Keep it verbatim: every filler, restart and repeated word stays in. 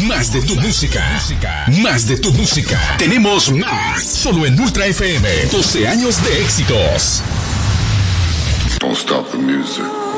Más de tu música. Más de tu música. Tenemos más. Solo en Ultra F M. doce años de éxitos. Don't stop the music.